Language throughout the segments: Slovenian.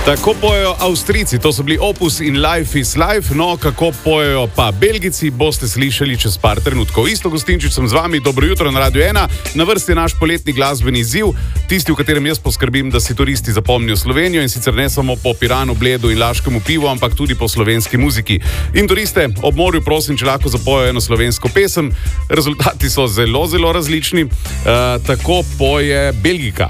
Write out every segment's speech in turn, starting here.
Tako pojejo Avstrijci, to so bili Opus in Life is Life, no kako pojejo pa Belgijci, boste slišali čez par trenutkov. Isto Gostinčič sem z vami, dobro jutro na Radio 1, na vrsti je naš poletni glasbeni izziv, tisti, v katerem jaz poskrbim, da si turisti zapomnijo Slovenijo in sicer ne samo po Piranu, Bledu in Laškemu pivu, ampak tudi po slovenski muziki. In turiste ob morju prosim, če lahko zapojejo eno slovensko pesem, rezultati so zelo, zelo različni, tako poje Belgijka.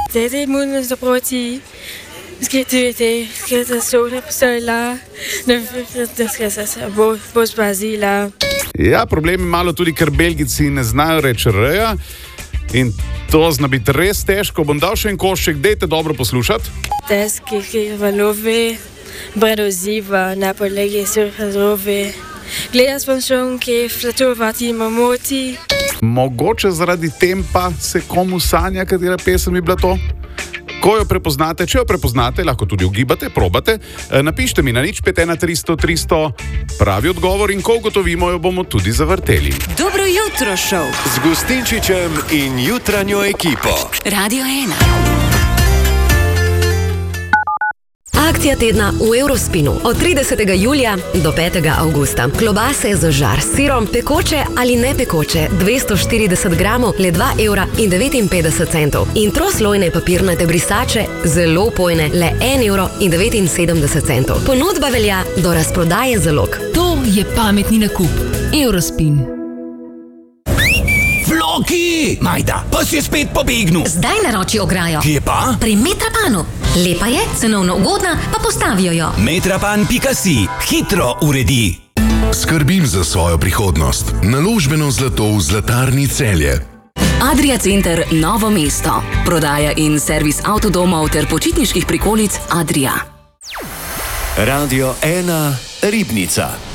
Skal der soda på støjler, der skal se på spazila. Ja, problem je malo tudi, ker Belgijci ne znajo reči r-ja in to zna biti res težko. Bom dal še en košček, dejte dobro poslušati. Težki valovi, bredoziva, na podlagi surfazovi. Gledaj sponšonke, flatovati mamoti. Mogoče zaradi tempa se komu sanja, katera pesem je bila to? Ko jo prepoznate, če jo prepoznate, lahko tudi ugibate, probate, napište mi na 051 300 300 pravi odgovor in ko ugotovimo, jo bomo tudi zavrteli. Dobro jutro, šov z Gostinčičem in jutranjo ekipo. Radio 1. Akcija tedna v Eurospinu od 30. julija do 5. avgusta. Klobase za žar s sirom, pekoče ali ne pekoče, 240 gramov, le 2,59 €. In troslojne papirnate brisače, zelo pojne, le 1,79 €. Ponudba velja do razprodaje zalog. To je pametni nakup. Eurospin. Floki! Majda, pa si je spet pobegnil. Zdaj naroči ograjo. Kje pa? Pri Metrapanu. Lepa je, cenovno ugodna, pa postavijo jo. Metrapan.si. Hitro uredi. Skrbim za svojo prihodnost. Naložbeno zlato v Zlatarni Celje. Adria Center Novo mesto. Prodaja in servis avtodomov ter počitniških prikolic Adria. Radio 1 Ribnica.